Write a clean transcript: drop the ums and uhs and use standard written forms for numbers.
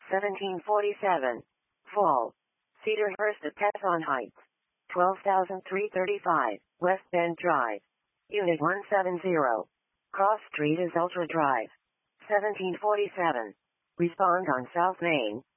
1747. Fall. Cedarhurst at Pethon Heights. 12,335, West Bend Drive. Unit 170. Cross Street is Ultra Drive. 1747. Respond on South Main.